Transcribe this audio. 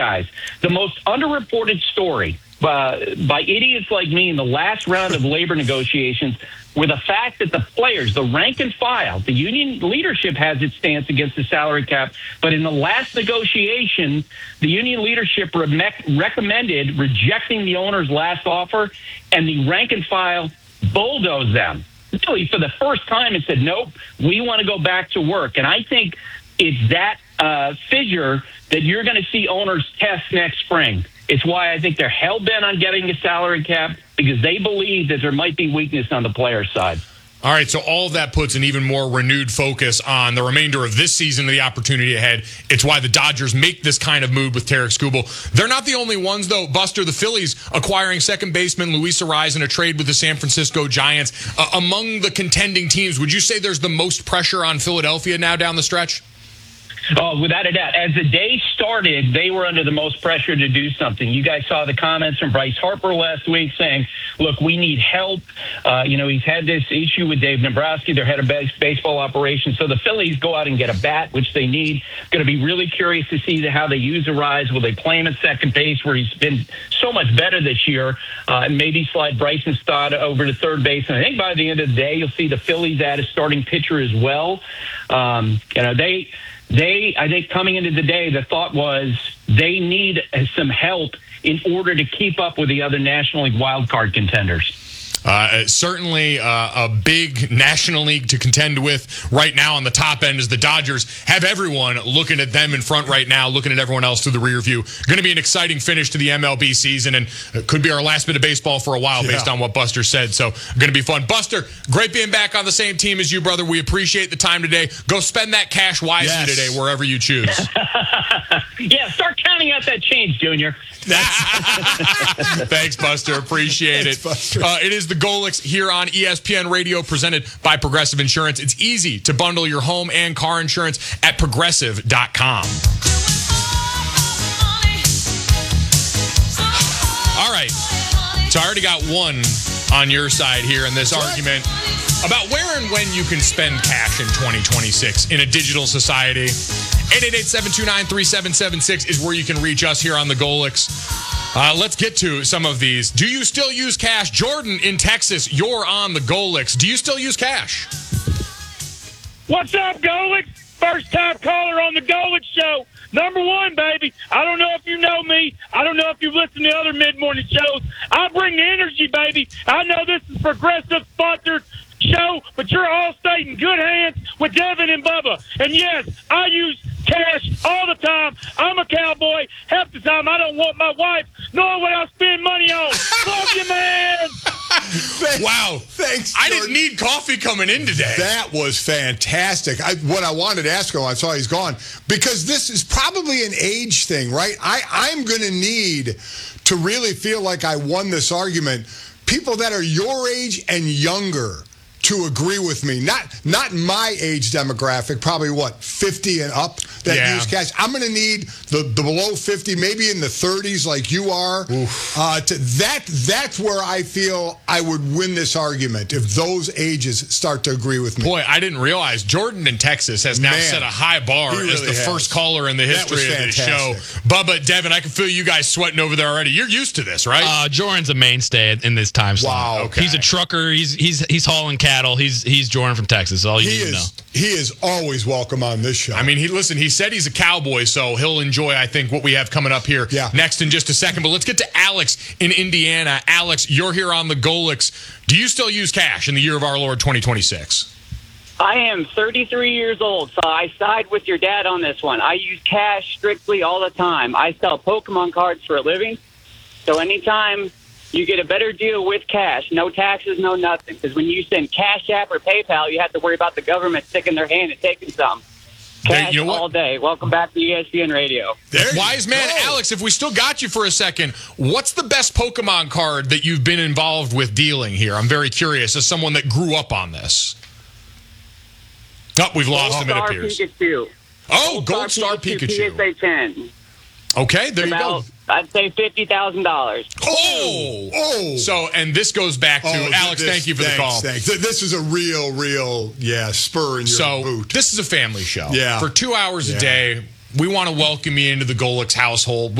guys. The most underreported story by idiots like me in the last round of labor negotiations were the fact that the players, the rank and file, the union leadership has its stance against the salary cap, but in the last negotiation, the union leadership recommended rejecting the owner's last offer, and the rank and file bulldozed them. Really, for the first time, it said, nope, we want to go back to work. And I think it's that fissure that you're going to see owners test next spring. It's why I think they're hell-bent on getting a salary cap, because they believe that there might be weakness on the player side. All right, so all of that puts an even more renewed focus on the remainder of this season and the opportunity ahead. It's why the Dodgers make this kind of move with Tarik Skubal. They're not the only ones, though. Buster, the Phillies acquiring second baseman Luis Arraez in a trade with the San Francisco Giants. Among the contending teams, would you say there's the most pressure on Philadelphia now down the stretch? Oh, without a doubt. As the day started, they were under the most pressure to do something. You guys saw the comments from Bryce Harper last week saying, look, we need help. He's had this issue with Dave Dombrowski, their head of baseball operations. So the Phillies go out and get a bat, which they need. Going to be really curious to see how they use Arraez. Will they play him at second base, where he's been so much better this year, and maybe slide Bryson Stott over to third base? And I think by the end of the day, you'll see the Phillies add a starting pitcher as well. I think coming into the day, the thought was they need some help in order to keep up with the other National League wildcard contenders. Certainly a big National League to contend with right now on the top end, as the Dodgers have everyone looking at them in front right now, looking at everyone else through the rear view. Going to be an exciting finish to the MLB season, and it could be our last bit of baseball for a while based on what Buster said. So going to be fun. Buster, great being back on the same team as you, brother. We appreciate the time today. Go spend that cash wisely today, wherever you choose. Start counting out that change, Junior. Thanks, Buster. Appreciate it. It is the Golix here on ESPN Radio, presented by Progressive Insurance. It's easy to bundle your home and car insurance at Progressive.com. All right. So I already got one on your side here in this argument about where and when you can spend cash in 2026 in a digital society. 888-729-3776 is where you can reach us here on the Golix. Let's get to some of these. Do you still use cash? Jordan in Texas, you're on the Golix. Do you still use cash? What's up, Golix? First time caller on the Golix show. Number one, baby. I don't know if you know me. I don't know if you've listened to other mid-morning shows. I bring the energy, baby. I know this is Progressive sponsored show, but you're all staying in good hands with Devin and Bubba. And yes, I use cash all the time. I'm a cowboy. Half the time I don't want my wife knowing what I spend money on. Love you, man. Wow. Thanks, I didn't need coffee coming in today. That was fantastic. What I wanted to ask him, I saw he's gone, because this is probably an age thing, right? I'm going to need to really feel like I won this argument. People that are your age and younger to agree with me. Not my age demographic, probably 50 and up that use cash. I'm going to need the below 50, maybe in the 30s like you are. That's where I feel I would win this argument if those ages start to agree with me. Boy, I didn't realize Jordan in Texas has now set a high bar as the first caller in the history of this show. Bubba, Devin, I can feel you guys sweating over there already. You're used to this, right? Jordan's a mainstay in this time slot. Wow. Okay. He's a trucker. He's hauling cattle. He's Jordan from Texas. All you need to know. He is always welcome on this show. I mean, he said he's a cowboy, so he'll enjoy, I think, what we have coming up here next in just a second. But let's get to Alex in Indiana. Alex, you're here on the Golix. Do you still use cash in the year of our Lord 2026? I am 33 years old, so I side with your dad on this one. I use cash strictly all the time. I sell Pokemon cards for a living, so anytime you get a better deal with cash, no taxes, no nothing. Because when you send Cash App or PayPal, you have to worry about the government sticking their hand and taking some. Cash all day. Welcome back to ESPN Radio. Wise man, Alex, if we still got you for a second, what's the best Pokemon card that you've been involved with dealing here? I'm very curious as someone that grew up on this. Oh, we've lost him, it appears. Pikachu. Oh, Gold Star Pikachu. PSA 10. Okay, there you go. I'd say $50,000. Oh! So, and this goes back to Alex. Thank you for the call. Thanks. This is a real, spur in your boot. This is a family show. Yeah. For 2 hours a day, we want to welcome you into the Golix household.